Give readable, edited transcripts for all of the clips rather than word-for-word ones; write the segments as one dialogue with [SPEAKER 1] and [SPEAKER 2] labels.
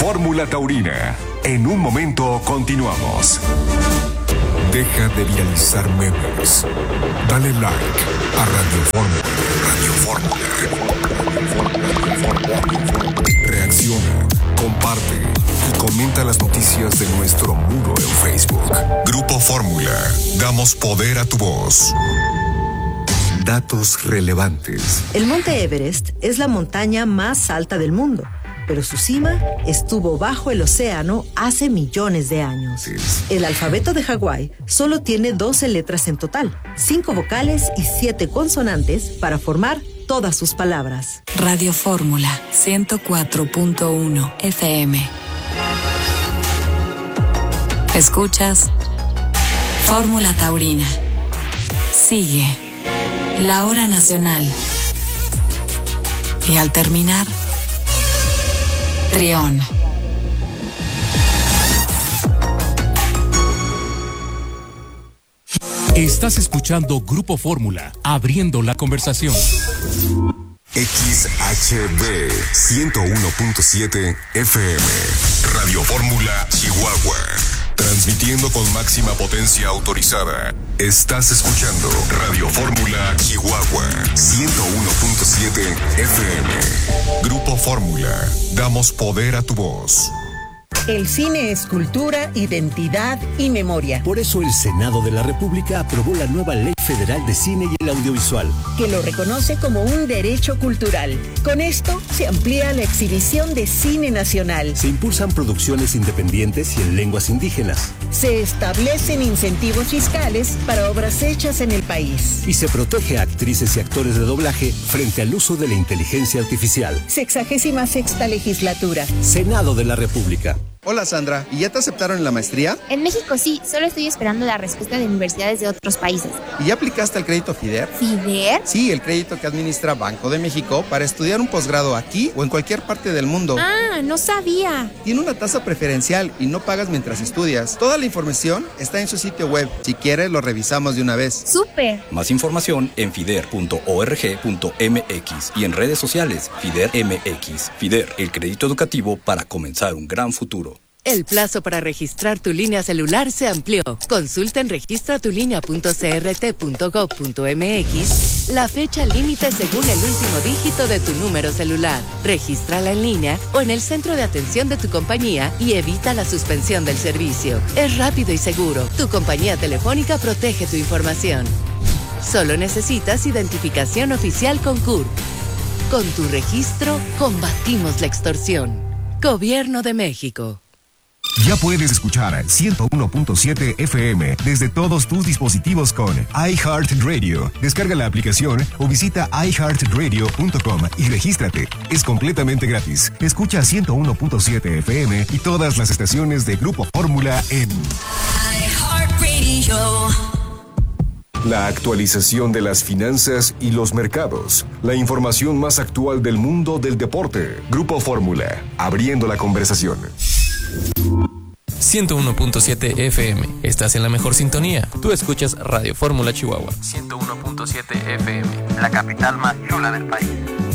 [SPEAKER 1] Fórmula Taurina. En un momento continuamos. Deja de viralizar memes. Dale like a Radio Fórmula. Reacciona, comparte y comenta las noticias de nuestro muro en Facebook. Grupo Fórmula. Damos poder a tu voz. Datos relevantes.
[SPEAKER 2] El Monte Everest es la montaña más alta del mundo, pero su cima estuvo bajo el océano hace millones de años. El alfabeto de Hawái solo tiene 12 letras en total, 5 vocales y 7 consonantes para formar todas sus palabras.
[SPEAKER 3] Radio Fórmula 104.1 FM. Escuchas Fórmula Taurina. Sigue la hora nacional. Y al terminar, Trión.
[SPEAKER 4] Estás escuchando Grupo Fórmula, abriendo la conversación.
[SPEAKER 1] XHB 101.7 FM. Radio Fórmula Chihuahua. Transmitiendo con máxima potencia autorizada. Estás escuchando Radio Fórmula Chihuahua 101.7 FM. Grupo Fórmula. Damos poder a tu voz.
[SPEAKER 5] El cine es cultura, identidad y memoria.
[SPEAKER 6] Por eso el Senado de la República aprobó la nueva Ley Federal de Cine y el Audiovisual,
[SPEAKER 5] que lo reconoce como un derecho cultural. Con esto se amplía la exhibición de cine nacional.
[SPEAKER 6] Se impulsan producciones independientes y en lenguas indígenas.
[SPEAKER 5] Se establecen incentivos fiscales para obras hechas en el país.
[SPEAKER 6] Y se protege a actrices y actores de doblaje frente al uso de la inteligencia artificial.
[SPEAKER 5] 66ª legislatura.
[SPEAKER 6] Senado de la República.
[SPEAKER 7] Hola Sandra, ¿y ya te aceptaron en la maestría?
[SPEAKER 8] En México sí, solo estoy esperando la respuesta de universidades de otros países.
[SPEAKER 7] ¿Y ya aplicaste al crédito FIDER?
[SPEAKER 8] ¿FIDER?
[SPEAKER 7] Sí, el crédito que administra Banco de México para estudiar un posgrado aquí o en cualquier parte del mundo.
[SPEAKER 8] Ah, no sabía.
[SPEAKER 7] Tiene una tasa preferencial y no pagas mientras estudias. Toda la información está en su sitio web. Si quieres, lo revisamos de una vez.
[SPEAKER 8] ¡Súper!
[SPEAKER 9] Más información en fider.org.mx y en redes sociales FIDER MX. FIDER, el crédito educativo para comenzar un gran futuro.
[SPEAKER 10] El plazo para registrar tu línea celular se amplió. Consulta en registratulínea.crt.gov.mx la fecha límite según el último dígito de tu número celular. Regístrala en línea o en el centro de atención de tu compañía y evita la suspensión del servicio. Es rápido y seguro. Tu compañía telefónica protege tu información. Solo necesitas identificación oficial con CURP. Con tu registro, combatimos la extorsión. Gobierno de México.
[SPEAKER 1] Ya puedes escuchar 101.7 FM desde todos tus dispositivos con iHeartRadio. Descarga la aplicación o visita iHeartRadio.com y regístrate. Es completamente gratis. Escucha 101.7 FM y todas las estaciones de Grupo Fórmula en iHeartRadio. La actualización de las finanzas y los mercados. La información más actual del mundo del deporte. Grupo Fórmula, abriendo la conversación.
[SPEAKER 11] 101.7 FM. Estás en la mejor sintonía. Tú escuchas Radio Fórmula Chihuahua. 101.7 FM. La capital más chula del país.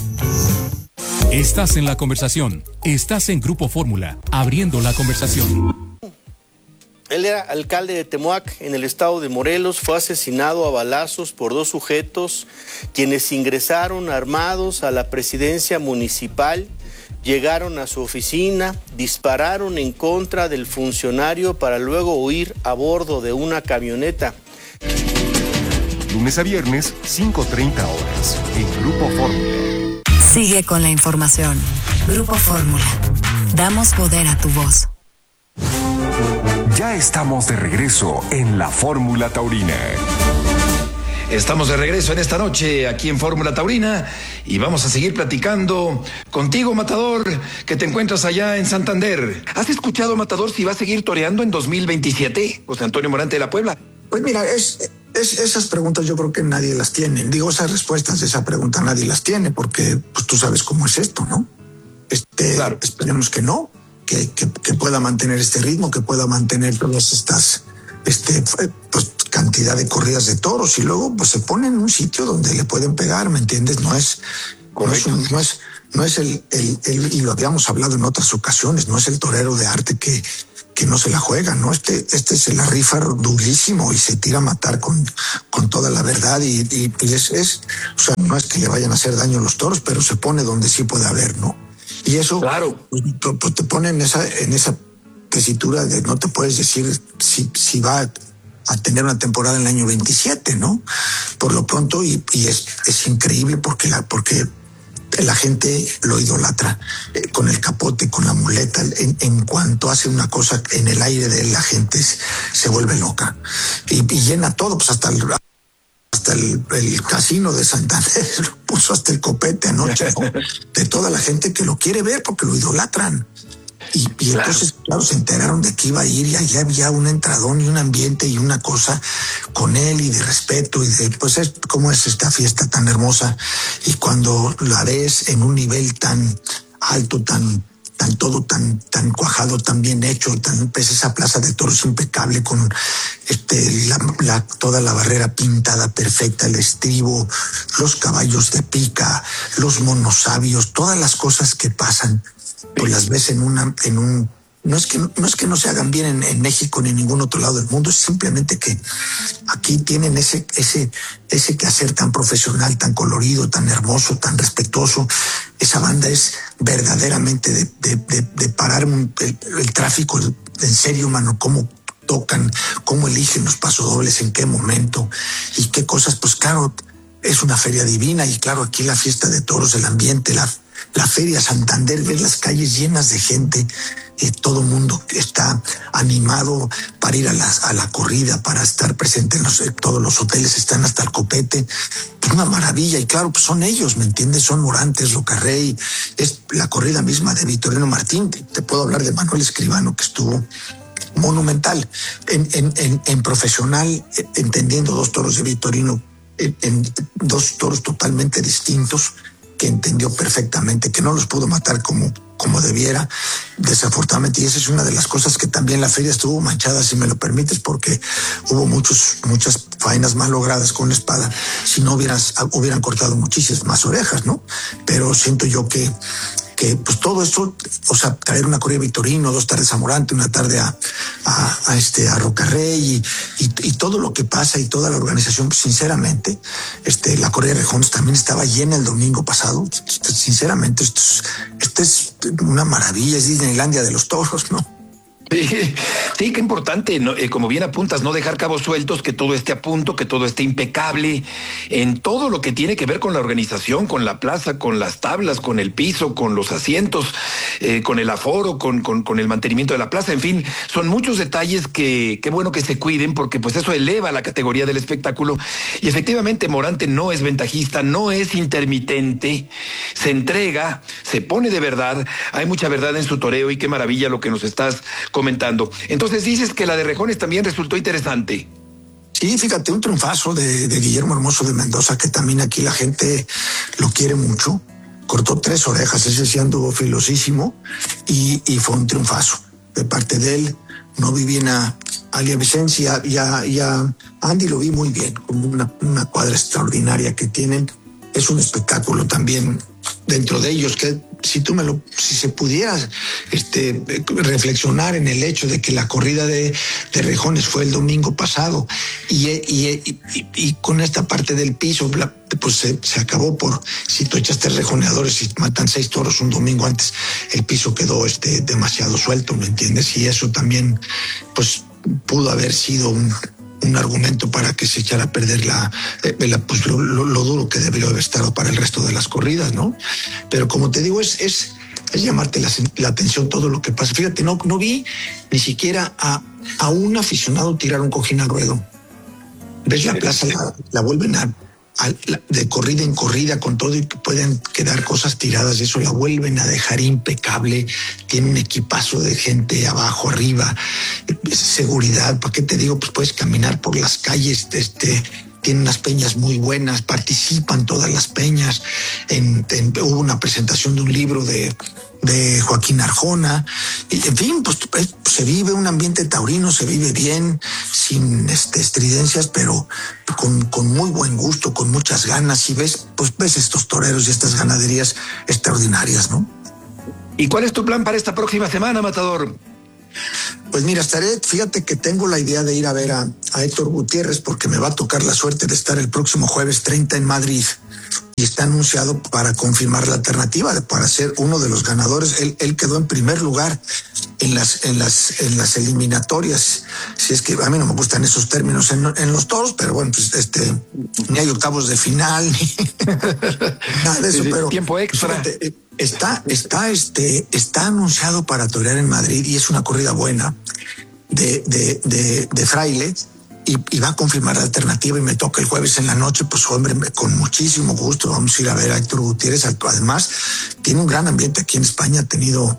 [SPEAKER 4] Estás en la conversación. Estás en Grupo Fórmula, abriendo la conversación.
[SPEAKER 12] Él era alcalde de Temoac, en el estado de Morelos. Fue asesinado a balazos por 2 sujetos, quienes ingresaron armados a la presidencia municipal. Llegaron a su oficina, dispararon en contra del funcionario para luego huir a bordo de una camioneta.
[SPEAKER 1] Lunes a viernes, 5:30 horas, en Grupo Fórmula.
[SPEAKER 3] Sigue con la información. Grupo Fórmula. Damos poder a tu voz.
[SPEAKER 1] Ya estamos de regreso en la Fórmula Taurina.
[SPEAKER 13] Estamos de regreso en esta noche aquí en Fórmula Taurina y vamos a seguir platicando contigo, Matador, que te encuentras allá en Santander. ¿Has escuchado, Matador, si va a seguir toreando en 2027? José Antonio Morante de la Puebla.
[SPEAKER 14] Pues mira, esas preguntas yo creo que nadie las tiene. Digo, esas respuestas de esa pregunta nadie las tiene porque pues tú sabes cómo es esto, ¿no? Claro. Esperemos que no, que pueda mantener este ritmo, que pueda mantener todas estas pues cantidad de corridas de toros y luego pues se pone en un sitio donde le pueden pegar, ¿me entiendes? No es no es y lo habíamos hablado en otras ocasiones, no es el torero de arte que no se la juega, ¿no? Este se la rifa durísimo y se tira a matar con toda la verdad y o sea, no es que le vayan a hacer daño a los toros, pero se pone donde sí puede haber, ¿no? Y eso, claro, pues te pone en esa tesitura de no te puedes decir si va a tener una temporada en el año 27, ¿no? Por lo pronto, y es increíble porque la gente lo idolatra con el capote, con la muleta. En cuanto hace una cosa en el aire de él, la gente se vuelve loca y llena todo, pues hasta el casino de Santander puso hasta el copete anoche, ¿no? De toda la gente que lo quiere ver porque lo idolatran. Y entonces, claro, se enteraron de que iba a ir y allá había un entradón y un ambiente y una cosa con él y de respeto y de, pues es como es esta fiesta tan hermosa. Y cuando la ves en un nivel tan alto, tan cuajado, tan bien hecho, pues esa plaza de toros impecable con toda la barrera pintada perfecta, el estribo, los caballos de pica, los monosabios, todas las cosas que pasan, pues las ves no es que no se hagan bien en México ni en ningún otro lado del mundo, es simplemente que aquí tienen ese quehacer tan profesional, tan colorido, tan hermoso, tan respetuoso. Esa banda es verdaderamente de parar el tráfico en serio, mano, cómo tocan, cómo eligen los pasodobles, en qué momento y qué cosas. Pues claro, es una feria divina y claro, aquí la fiesta de toros, el ambiente, la feria Santander, ver las calles llenas de gente, todo el mundo está animado para ir a la corrida, para estar presente en todos los hoteles, están hasta el copete, es una maravilla. Y claro, pues son ellos, ¿me entiendes? Son Morantes, Rocarrey, es la corrida misma de Victorino Martín. Te puedo hablar de Manuel Escribano, que estuvo monumental en profesional, entendiendo dos toros de Victorino, en dos toros totalmente distintos, que entendió perfectamente, que no los pudo matar como debiera, desafortunadamente. Y esa es una de las cosas que también la feria estuvo manchada, si me lo permites, porque hubo muchas faenas mal logradas con la espada. Si no hubieran cortado muchísimas más orejas, ¿no? Pero siento yo que pues todo esto, o sea, traer una corrida de Victorino, 2 tardes a Morante, una tarde a Rocarrey y todo lo que pasa y toda la organización, pues, sinceramente, la corrida de Rejones también estaba llena el domingo pasado. Sinceramente, esto es una maravilla, es Disneylandia de los toros, ¿no?
[SPEAKER 13] Sí, qué importante, ¿no? Como bien apuntas, no dejar cabos sueltos, que todo esté a punto, que todo esté impecable en todo lo que tiene que ver con la organización, con la plaza, con las tablas, con el piso, con los asientos, con el aforo, con el mantenimiento de la plaza. En fin, son muchos detalles que qué bueno que se cuiden, porque pues eso eleva la categoría del espectáculo. Y efectivamente Morante no es ventajista, no es intermitente, se entrega, se pone de verdad, hay mucha verdad en su toreo y qué maravilla lo que nos estás comentando. Entonces dices que la de Rejones también resultó interesante.
[SPEAKER 14] Sí, fíjate, un triunfazo de Guillermo Hermoso de Mendoza, que también aquí la gente lo quiere mucho. Cortó 3 orejas, ese sí anduvo filosísimo y fue un triunfazo de parte de él. No vi bien a Alia Vicencia y a Andy lo vi muy bien, como una cuadra extraordinaria que tienen. Es un espectáculo también dentro de ellos, que si se pudiera reflexionar en el hecho de que la corrida de Rejones fue el domingo pasado y con esta parte del piso, pues se acabó si tú echaste rejoneadores y matan 6 toros un domingo antes, el piso quedó demasiado suelto, ¿me entiendes? Y eso también, pues, pudo haber sido un argumento para que se echara a perder pues lo duro que debería haber estado para el resto de las corridas, ¿no? Pero como te digo, es llamarte la atención todo lo que pasa. Fíjate, no vi ni siquiera a un aficionado tirar un cojín al ruedo. Ves la plaza, la vuelven de corrida en corrida con todo y que pueden quedar cosas tiradas, eso la vuelven a dejar impecable. Tiene un equipazo de gente abajo, arriba, seguridad. ¿Para qué te digo? Pues puedes caminar por las calles, tiene unas peñas muy buenas, participan todas las peñas. Hubo una presentación de un libro de Joaquín Arjona, en fin, pues se vive un ambiente taurino, se vive bien, sin estridencias, pero con muy buen gusto, con muchas ganas, y ves estos toreros y estas ganaderías extraordinarias, ¿no?
[SPEAKER 13] ¿Y cuál es tu plan para esta próxima semana, Matador?
[SPEAKER 14] Pues mira, fíjate que tengo la idea de ir a ver a Héctor Gutiérrez, porque me va a tocar la suerte de estar el próximo jueves 30 en Madrid, y está anunciado para confirmar la alternativa, para ser uno de los ganadores. Él quedó en primer lugar en las eliminatorias. Si es que a mí no me gustan esos términos en los toros, pero bueno, pues ni hay octavos de final, ni nada de eso, pero
[SPEAKER 13] tiempo extra.
[SPEAKER 14] Fíjate, está anunciado para torear en Madrid, y es una corrida buena de Fraile, y va a confirmar la alternativa, y me toca el jueves en la noche. Pues hombre, con muchísimo gusto vamos a ir a ver a Héctor Gutiérrez. Además, tiene un gran ambiente aquí en España, ha tenido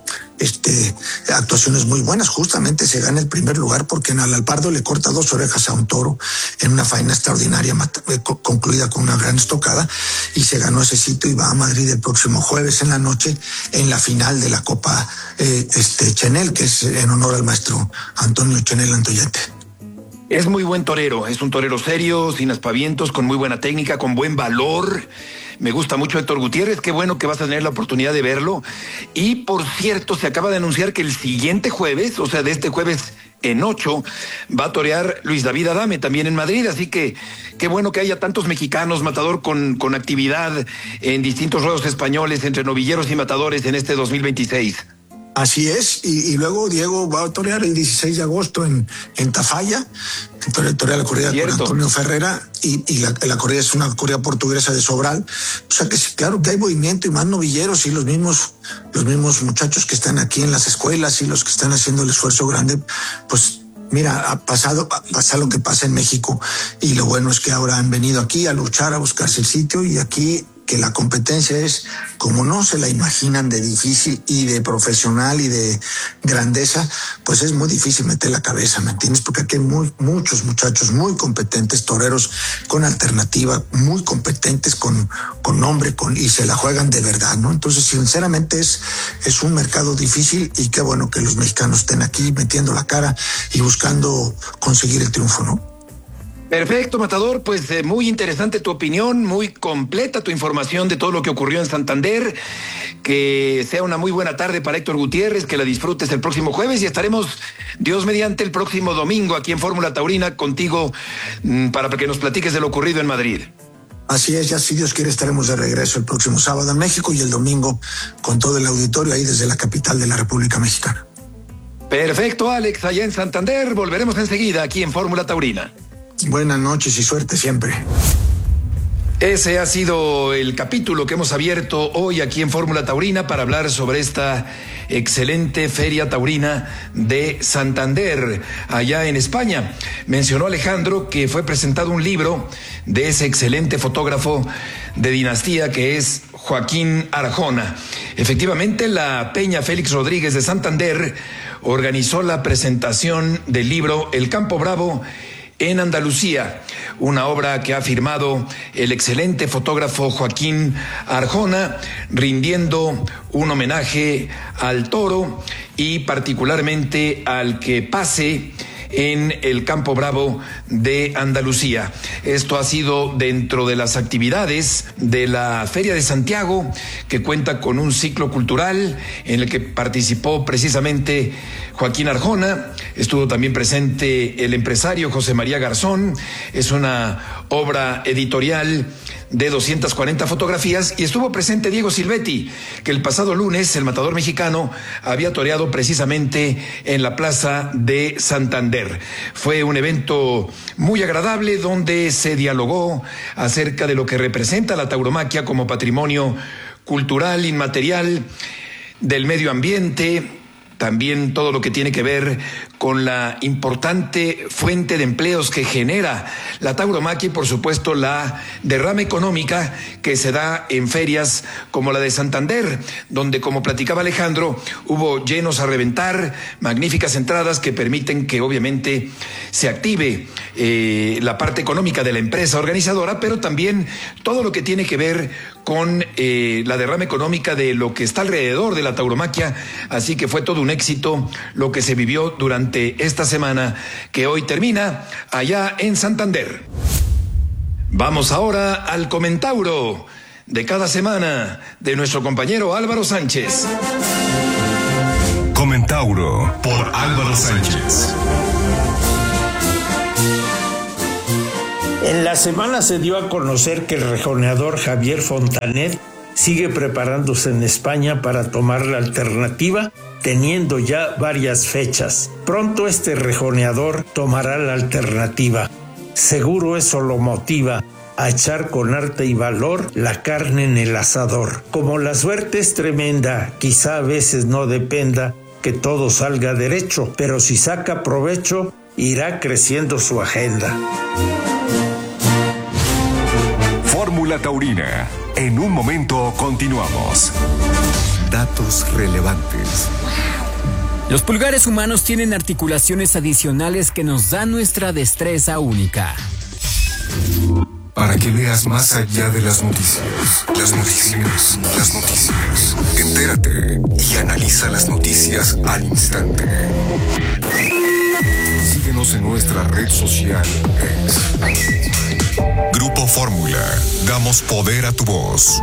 [SPEAKER 14] actuaciones muy buenas. Justamente se gana el primer lugar porque en Alalpardo le corta 2 orejas a un toro en una faena extraordinaria, concluida con una gran estocada, y se ganó ese sitio, y va a Madrid el próximo jueves en la noche en la final de la Copa Chenel, que es en honor al maestro Antonio Chenel Antoyete.
[SPEAKER 13] Es muy buen torero, es un torero serio, sin aspavientos, con muy buena técnica, con buen valor. Me gusta mucho Héctor Gutiérrez, qué bueno que vas a tener la oportunidad de verlo. Y por cierto, se acaba de anunciar que el siguiente jueves, o sea, de este jueves en 8, va a torear Luis David Adame también en Madrid, así que qué bueno que haya tantos mexicanos, Matador, con actividad en distintos ruedos españoles entre novilleros y matadores en este 2026.
[SPEAKER 14] Así es, y luego Diego va a torear el 16 de agosto en Tafalla, torea la corrida con Antonio Ferrera, y la corrida es una corrida portuguesa de Sobral. O sea que sí, claro que hay movimiento y más novilleros, y los mismos muchachos que están aquí en las escuelas y los que están haciendo el esfuerzo grande, pues mira, pasa lo que pasa en México, y lo bueno es que ahora han venido aquí a luchar, a buscarse el sitio, y aquí que la competencia es como no se la imaginan, de difícil y de profesional y de grandeza, pues es muy difícil meter la cabeza, ¿me entiendes? Porque aquí hay muchos muchachos muy competentes, toreros con alternativa, muy competentes, con nombre, y se la juegan de verdad, ¿no? Entonces, sinceramente, es un mercado difícil, y qué bueno que los mexicanos estén aquí metiendo la cara y buscando conseguir el triunfo, ¿no?
[SPEAKER 13] Perfecto, Matador, pues muy interesante tu opinión, muy completa tu información de todo lo que ocurrió en Santander. Que sea una muy buena tarde para Héctor Gutiérrez, que la disfrutes el próximo jueves, y estaremos, Dios mediante, el próximo domingo aquí en Fórmula Taurina contigo para que nos platiques de lo ocurrido en Madrid.
[SPEAKER 14] Así es, ya si Dios quiere estaremos de regreso el próximo sábado en México, y el domingo con todo el auditorio ahí desde la capital de la República Mexicana.
[SPEAKER 13] Perfecto, Alex, allá en Santander. Volveremos enseguida aquí en Fórmula Taurina.
[SPEAKER 14] Buenas noches y suerte siempre.
[SPEAKER 13] Ese ha sido el capítulo que hemos abierto hoy aquí en Fórmula Taurina para hablar sobre esta excelente feria taurina de Santander, allá en España. Mencionó Alejandro que fue presentado un libro de ese excelente fotógrafo de dinastía que es Joaquín Arjona. Efectivamente, la Peña Félix Rodríguez de Santander organizó la presentación del libro El Campo Bravo en Andalucía, una obra que ha firmado el excelente fotógrafo Joaquín Arjona, rindiendo un homenaje al toro y particularmente al que pase en el Campo Bravo de Andalucía. Esto ha sido dentro de las actividades de la Feria de Santiago, que cuenta con un ciclo cultural en el que participó precisamente Joaquín Arjona. Estuvo también presente el empresario José María Garzón. Es una obra editorial de 240 fotografías, y estuvo presente Diego Silvetti, que el pasado lunes el matador mexicano había toreado precisamente en la Plaza de Santander. Fue un evento muy agradable donde se dialogó acerca de lo que representa la tauromaquia como patrimonio cultural inmaterial, del medio ambiente, también todo lo que tiene que ver con la importante fuente de empleos que genera la tauromaquia y, por supuesto, la derrama económica que se da en ferias como la de Santander, donde, como platicaba Alejandro, hubo llenos a reventar, magníficas entradas que permiten que obviamente se active la parte económica de la empresa organizadora, pero también todo lo que tiene que ver con la derrama económica de lo que está alrededor de la tauromaquia. Así que fue todo un éxito lo que se vivió durante esta semana que hoy termina allá en Santander. Vamos ahora al Comentauro de cada semana de nuestro compañero Álvaro Sánchez.
[SPEAKER 1] Comentauro por Álvaro Sánchez.
[SPEAKER 15] En la semana se dio a conocer que el rejoneador Javier Fontanet sigue preparándose en España para tomar la alternativa, teniendo ya varias fechas. Pronto este rejoneador tomará la alternativa. Seguro eso lo motiva a echar con arte y valor la carne en el asador. Como la suerte es tremenda, quizá a veces no dependa que todo salga derecho, pero si saca provecho, irá creciendo su agenda.
[SPEAKER 1] Fórmula Taurina. En un momento continuamos. Datos relevantes.
[SPEAKER 16] Los pulgares humanos tienen articulaciones adicionales que nos dan nuestra destreza única.
[SPEAKER 1] Para que veas más allá de las noticias. Las noticias. Las noticias. Entérate y analiza las noticias al instante. Síguenos en nuestra red social Grupo Fórmula. Damos poder a tu voz.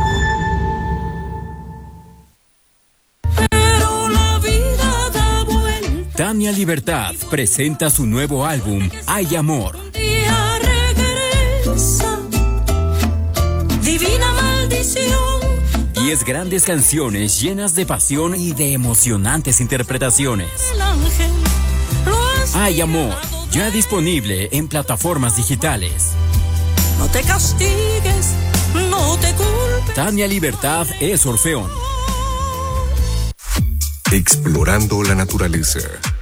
[SPEAKER 16] Tania Libertad presenta su nuevo álbum, Hay Amor.
[SPEAKER 17] Divina maldición.
[SPEAKER 16] 10 grandes canciones llenas de pasión y de emocionantes interpretaciones. Hay Amor, ya disponible en plataformas digitales.
[SPEAKER 17] No te castigues, no te culpes.
[SPEAKER 16] Tania Libertad es Orfeón.
[SPEAKER 1] Explorando la naturaleza.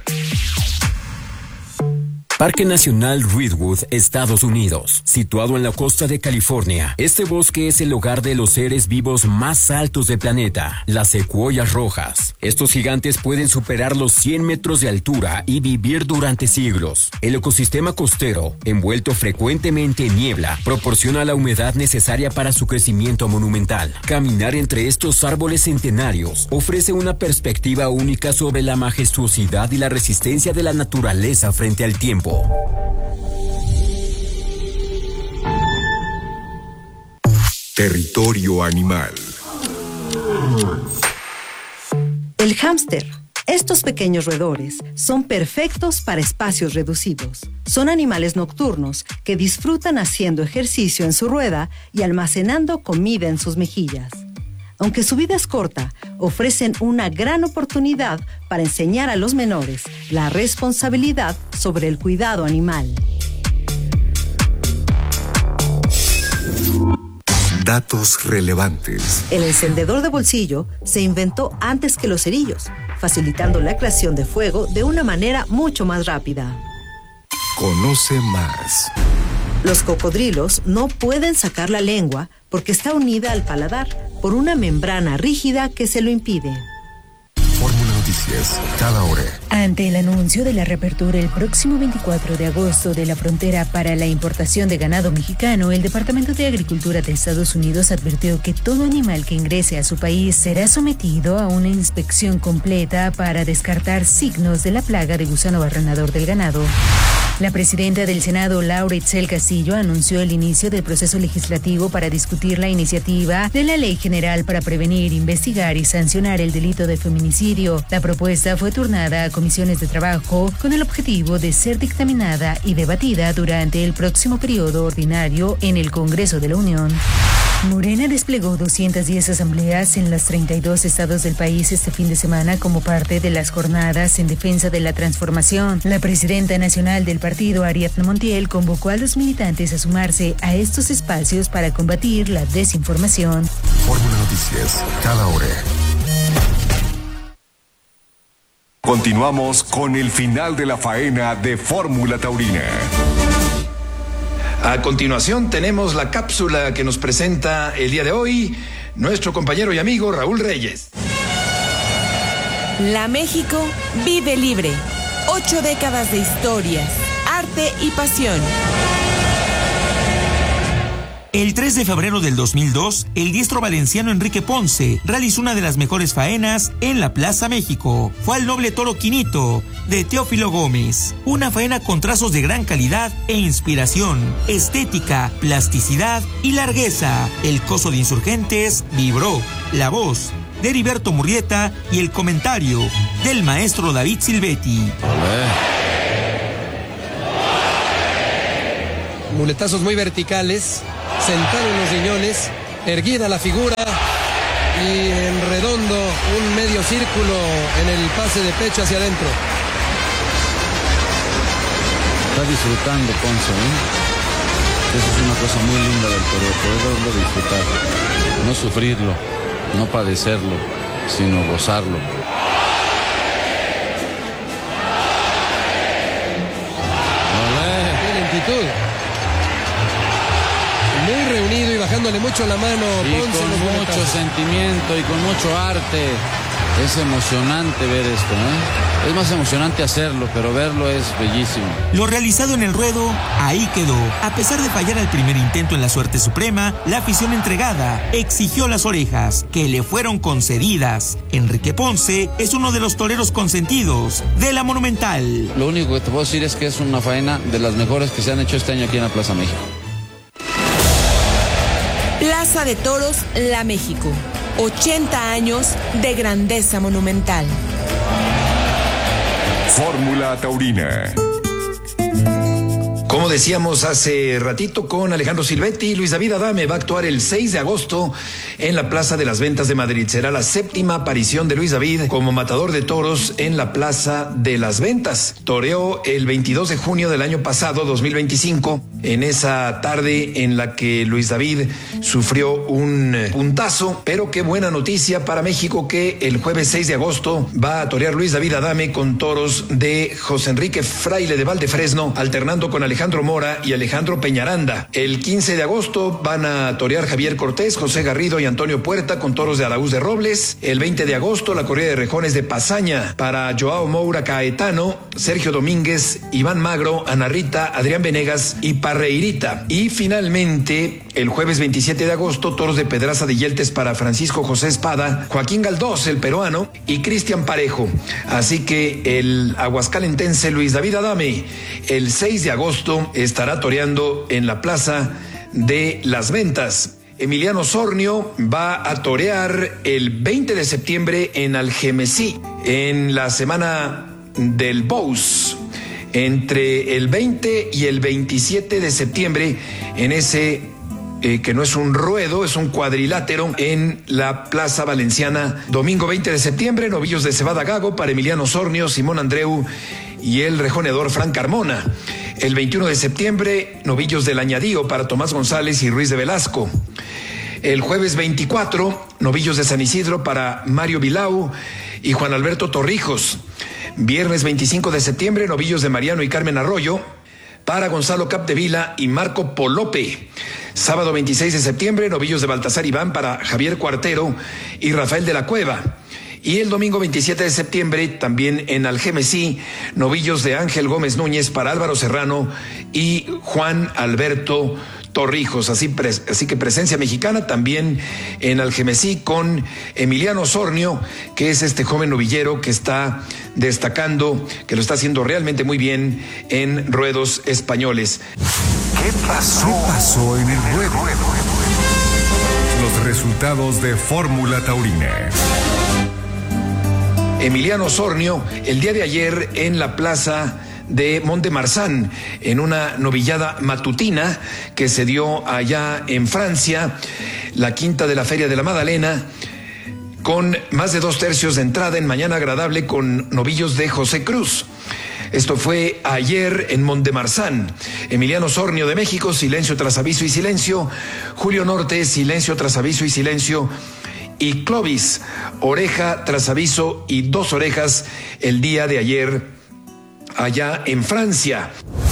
[SPEAKER 16] Parque Nacional Redwood, Estados Unidos, situado en la costa de California. Este bosque es el hogar de los seres vivos más altos del planeta, las secuoyas rojas. Estos gigantes pueden superar los 100 metros de altura y vivir durante siglos. El ecosistema costero, envuelto frecuentemente en niebla, proporciona la humedad necesaria para su crecimiento monumental. Caminar entre estos árboles centenarios ofrece una perspectiva única sobre la majestuosidad y la resistencia de la naturaleza frente al tiempo.
[SPEAKER 1] Territorio animal.
[SPEAKER 2] El hámster. Estos pequeños roedores son perfectos para espacios reducidos. Son animales nocturnos que disfrutan haciendo ejercicio en su rueda y almacenando comida en sus mejillas. Aunque su vida es corta, ofrecen una gran oportunidad para enseñar a los menores la responsabilidad sobre el cuidado animal.
[SPEAKER 1] Datos relevantes.
[SPEAKER 2] El encendedor de bolsillo se inventó antes que los cerillos, facilitando la creación de fuego de una manera mucho más rápida.
[SPEAKER 1] Conoce más.
[SPEAKER 2] Los cocodrilos no pueden sacar la lengua porque está unida al paladar por una membrana rígida que se lo impide.
[SPEAKER 1] Fórmula Noticias, cada hora.
[SPEAKER 18] Ante el anuncio de la reapertura el próximo 24 de agosto de la frontera para la importación de ganado mexicano, el Departamento de Agricultura de Estados Unidos advirtió que todo animal que ingrese a su país será sometido a una inspección completa para descartar signos de la plaga de gusano barrenador del ganado. La presidenta del Senado, Laura Itzel Castillo, anunció el inicio del proceso legislativo para discutir la iniciativa de la Ley General para prevenir, investigar y sancionar el delito de feminicidio. La propuesta fue turnada a comisiones de trabajo con el objetivo de ser dictaminada y debatida durante el próximo periodo ordinario en el Congreso de la Unión. Morena desplegó 210 asambleas en los 32 estados del país este fin de semana como parte de las jornadas en defensa de la transformación. La presidenta nacional del partido, Ariadna Montiel, convocó a los militantes a sumarse a estos espacios para combatir la desinformación.
[SPEAKER 1] Fórmula Noticias, cada hora. Continuamos con el final de la faena de Fórmula Taurina.
[SPEAKER 13] A continuación tenemos la cápsula que nos presenta el día de hoy nuestro compañero y amigo Raúl Reyes.
[SPEAKER 19] La México vive libre. 8 décadas de historias, arte y pasión.
[SPEAKER 20] El 3 de febrero del 2002, el diestro valenciano Enrique Ponce realizó una de las mejores faenas en la Plaza México. Fue al noble toro Quinito, de Teófilo Gómez. Una faena con trazos de gran calidad e inspiración, estética, plasticidad y largueza. El coso de insurgentes vibró. La voz de Heriberto Murrieta y el comentario del maestro David Silvetti.
[SPEAKER 21] Muletazos muy verticales, sentado en los riñones, erguida la figura y en redondo un medio círculo en el pase de pecho hacia adentro.
[SPEAKER 22] Está disfrutando Ponce, Eso es una cosa muy linda del toreo, poderlo disfrutar, no sufrirlo, no padecerlo, sino gozarlo.
[SPEAKER 21] ¡Qué lentitud! Muy reunido y bajándole mucho la mano.
[SPEAKER 22] Y
[SPEAKER 21] Ponce
[SPEAKER 22] con mucho sentimiento y con mucho arte. Es emocionante ver esto, Es más emocionante hacerlo, pero verlo es bellísimo.
[SPEAKER 20] Lo realizado en el ruedo, ahí quedó. A pesar de fallar al primer intento en la suerte suprema, la afición entregada exigió las orejas, que le fueron concedidas. Enrique Ponce es uno de los toreros consentidos de la Monumental.
[SPEAKER 22] Lo único que te puedo decir es que es una faena de las mejores que se han hecho este año aquí en la Plaza México.
[SPEAKER 19] Plaza de Toros, La México. 80 años de grandeza monumental.
[SPEAKER 1] Fórmula Taurina.
[SPEAKER 13] Como decíamos hace ratito con Alejandro Silvetti, Luis David Adame va a actuar el 6 de agosto en la Plaza de las Ventas de Madrid. Será la 7ª aparición de Luis David como matador de toros en la Plaza de las Ventas. Toreó el 22 de junio del año pasado, 2025, en esa tarde en la que Luis David sufrió un puntazo, pero qué buena noticia para México que el jueves 6 de agosto va a torear Luis David Adame con toros de José Enrique Fraile de Valdefresno, alternando con Alejandro Mora y Alejandro Peñaranda. El 15 de agosto van a torear Javier Cortés, José Garrido y Antonio Puerta con toros de Araúz de Robles. El 20 de agosto la corrida de rejones de Pasaña para Joao Moura Caetano, Sergio Domínguez, Iván Magro, Ana Rita, Adrián Venegas y Parreirita. Y finalmente el jueves 27 de agosto toros de Pedraza de Yeltes para Francisco José Espada, Joaquín Galdós, el peruano, y Cristian Parejo. Así que el aguascalentense Luis David Adame el 6 de agosto estará toreando en la Plaza de las Ventas. Emiliano Sornio va a torear el 20 de septiembre en Algemesí, en la semana del Bous, entre el 20 y el 27 de septiembre, en ese que no es un ruedo, es un cuadrilátero en la Plaza Valenciana. Domingo 20 de septiembre, novillos de Cebada Gago para Emiliano Sornio, Simón Andreu y el rejoneador Frank Carmona. El 21 de septiembre, novillos del Añadío para Tomás González y Ruiz de Velasco. El jueves 24, novillos de San Isidro para Mario Vilau y Juan Alberto Torrijos. Viernes 25 de septiembre, novillos de Mariano y Carmen Arroyo para Gonzalo Capdevila y Marco Polope. Sábado 26 de septiembre, novillos de Baltasar Iván para Javier Cuartero y Rafael de la Cueva. Y el domingo 27 de septiembre, también en Algemesí, novillos de Ángel Gómez Núñez para Álvaro Serrano y Juan Alberto Torrijos. Así que presencia mexicana también en Algemesí con Emiliano Sornio, que es este joven novillero que está destacando, que lo está haciendo realmente muy bien en ruedos españoles.
[SPEAKER 1] ¿Qué pasó en el ruedo? Los resultados de Fórmula Taurina.
[SPEAKER 13] Emiliano Sornio, el día de ayer en la plaza de Mont-de-Marsan, en una novillada matutina que se dio allá en Francia, la quinta de la Feria de la Magdalena, con más de 2/3 de entrada en Mañana Agradable con novillos de José Cruz. Esto fue ayer en Mont-de-Marsan. Emiliano Sornio de México, silencio tras aviso y silencio. Julio Norte, silencio tras aviso y silencio. y Clovis, oreja tras aviso y 2 orejas el día de ayer allá en Francia.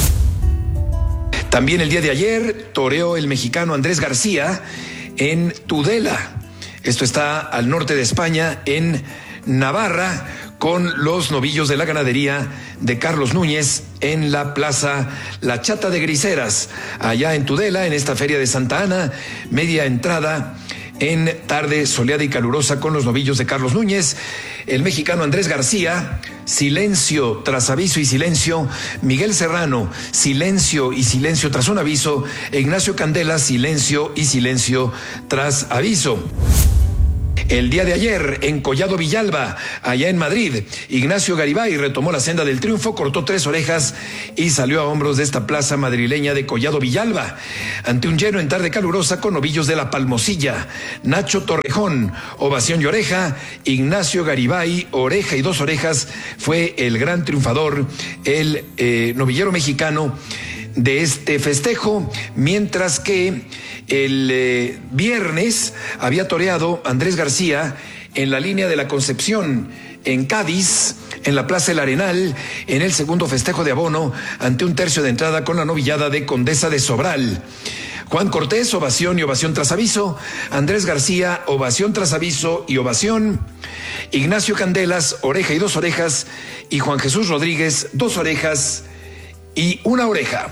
[SPEAKER 13] También el día de ayer toreó el mexicano Andrés García en Tudela. Esto está al norte de España, en Navarra, con los novillos de la ganadería de Carlos Núñez en la plaza La Chata de Griseras, allá en Tudela, en esta feria de Santa Ana, media entrada en tarde soleada y calurosa con los novillos de Carlos Núñez. El mexicano Andrés García, silencio tras aviso y silencio. Miguel Serrano, silencio y silencio tras un aviso. Ignacio Candela, silencio y silencio tras aviso. El día de ayer, en Collado Villalba, allá en Madrid, Ignacio Garibay retomó la senda del triunfo, cortó 3 orejas y salió a hombros de esta plaza madrileña de Collado Villalba, ante un lleno en tarde calurosa con novillos de la Palmosilla. Nacho Torrejón, ovación y oreja. Ignacio Garibay, oreja y 2 orejas, fue el gran triunfador, el novillero mexicano de este festejo, mientras que el viernes había toreado Andrés García en la línea de la Concepción, en Cádiz, en la Plaza El Arenal, en el segundo festejo de abono, ante un tercio de entrada con la novillada de Condesa de Sobral. Juan Cortés, ovación y ovación tras aviso. Andrés García, ovación tras aviso y ovación. Ignacio Candelas, oreja y 2 orejas. Y Juan Jesús Rodríguez, 2 orejas y 1 oreja.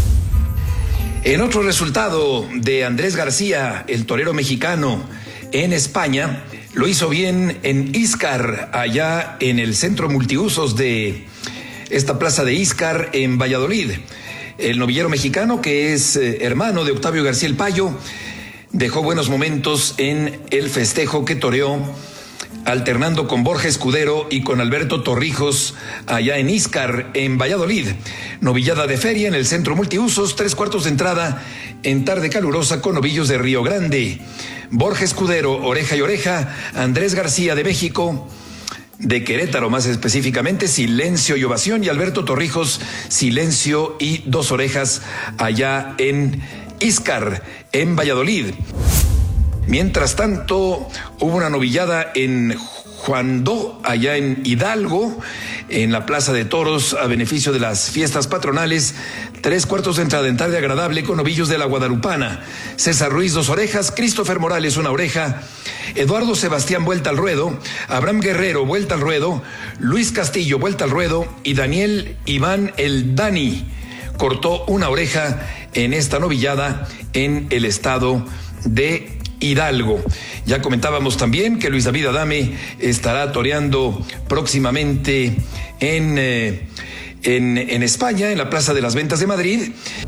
[SPEAKER 13] En otro resultado de Andrés García, el torero mexicano en España, lo hizo bien en Íscar, allá en el centro multiusos de esta plaza de Íscar en Valladolid. El novillero mexicano, que es hermano de Octavio García el Payo, dejó buenos momentos en el festejo que toreó, alternando con Borja Escudero y con Alberto Torrijos allá en Íscar, en Valladolid. Novillada de feria en el centro multiusos, 3/4 de entrada en tarde calurosa con novillos de Río Grande. Borja Escudero, oreja y oreja. Andrés García de México, de Querétaro más específicamente, silencio y ovación. Y Alberto Torrijos, silencio y 2 orejas allá en Íscar, en Valladolid. Mientras tanto, hubo una novillada en Juandó, allá en Hidalgo, en la Plaza de Toros, a beneficio de las fiestas patronales. 3/4 de entrada en tarde agradable con novillos de la Guadalupana. César Ruiz, 2 orejas. Christopher Morales, 1 oreja. Eduardo Sebastián, vuelta al ruedo. Abraham Guerrero, vuelta al ruedo. Luis Castillo, vuelta al ruedo. Y Daniel Iván el Dani cortó 1 oreja en esta novillada en el estado de Hidalgo. Ya comentábamos también que Luis David Adame estará toreando próximamente en España, en la Plaza de las Ventas de Madrid.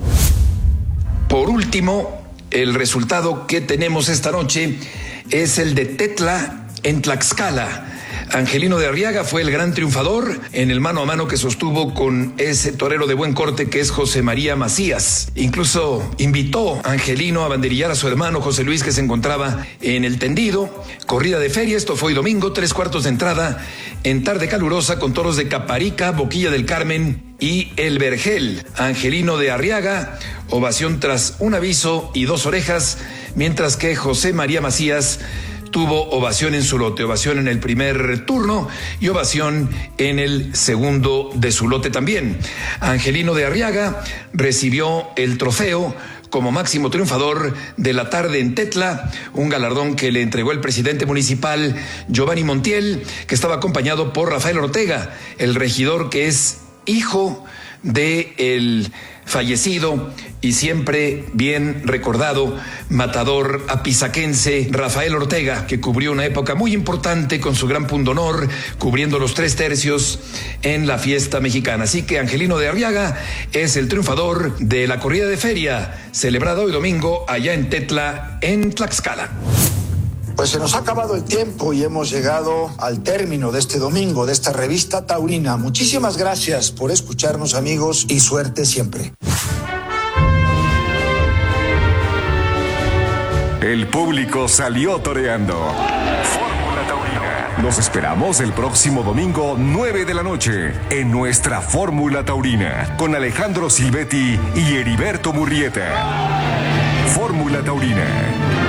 [SPEAKER 13] Por último, el resultado que tenemos esta noche es el de Tetla en Tlaxcala. Angelino de Arriaga fue el gran triunfador en el mano a mano que sostuvo con ese torero de buen corte que es José María Macías. Incluso invitó a Angelino a banderillar a su hermano José Luis, que se encontraba en el tendido. Corrida de feria, esto fue domingo, 3/4 de entrada en tarde calurosa con toros de Caparica, Boquilla del Carmen y El Vergel. Angelino de Arriaga, ovación tras un aviso y 2 orejas, mientras que José María Macías tuvo ovación en su lote, ovación en el primer turno y ovación en el segundo de su lote también. Angelino de Arriaga recibió el trofeo como máximo triunfador de la tarde en Tetla, un galardón que le entregó el presidente municipal Giovanni Montiel, que estaba acompañado por Rafael Ortega, el regidor que es hijo de el fallecido y siempre bien recordado matador apizaquense Rafael Ortega, que cubrió una época muy importante con su gran pundonor, cubriendo los 3 tercios en la fiesta mexicana. Así que Angelino de Arriaga es el triunfador de la corrida de feria celebrada hoy domingo allá en Tetla, en Tlaxcala.
[SPEAKER 14] Pues se nos ha acabado el tiempo y hemos llegado al término de este domingo, de esta revista taurina. Muchísimas gracias por escucharnos, amigos, y suerte siempre.
[SPEAKER 1] El público salió toreando. Fórmula Taurina. Los esperamos el próximo domingo, 9 de la noche, en nuestra Fórmula Taurina, con Alejandro Silvetti y Heriberto Murrieta. Fórmula Taurina.